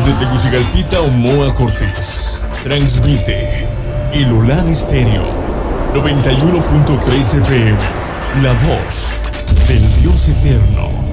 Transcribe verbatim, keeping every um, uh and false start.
Desde Tegucigalpita, Omoa Cortés, transmite Ilulán Estéreo noventa y uno punto tres F M, la voz del Dios eterno.